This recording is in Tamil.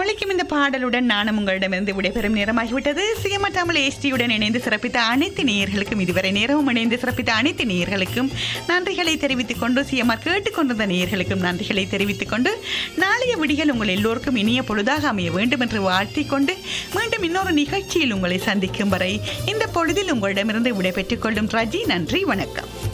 ஒழிக்கும் இந்த பாடலுடன் நானும் உங்களிடமிருந்து விடைபெறும் நேரமாகிவிட்டது. சிஎம்ஆர் தமிழ் HDயுடன் இணைந்து சிறப்பித்த அனைத்து நேயர்களுக்கும், இதுவரை நேரமும் இணைந்து சிறப்பித்த அனைத்து நேயர்களுக்கும் நன்றிகளை தெரிவித்துக் கொண்டு, சிஎம்ஆர் கேட்டுக்கொண்டிருந்த நேயர்களுக்கும் நன்றிகளை தெரிவித்துக் கொண்டு, நாளைய விடிகள் உங்கள் எல்லோருக்கும் இனிய பொழுதாக அமைய வேண்டும் என்று வாழ்த்திக் கொண்டு, மீண்டும் இன்னொரு நிகழ்ச்சியில் உங்களை சந்திக்கும் வரை இந்த பொழுதில் உங்களிடமிருந்து விடைபெற்றுக் கொள்ளும் ரஜி. நன்றி, வணக்கம்.